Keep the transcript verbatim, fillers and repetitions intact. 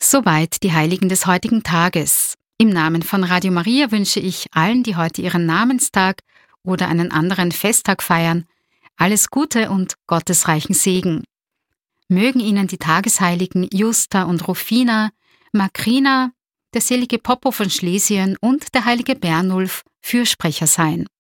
Soweit die Heiligen des heutigen Tages. Im Namen von Radio Maria wünsche ich allen, die heute ihren Namenstag oder einen anderen Festtag feiern, alles Gute und gottesreichen Segen. Mögen Ihnen die Tagesheiligen Justa und Rufina, Makrina, der selige Poppo von Schlesien und der heilige Bernulf Fürsprecher sein.